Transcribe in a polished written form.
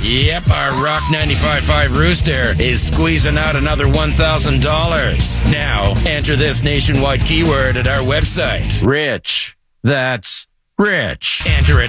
Yep, our Rock 95.5 Rooster is squeezing out another $1,000. Now, enter this nationwide keyword at our website. Rich. That's rich. Enter it